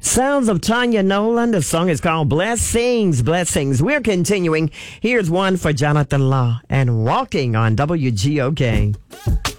Sounds of Tanya Nolan. The song is called Blessings, Blessings. We're continuing. Here's one for Jonathan Law and Walking on WGOK.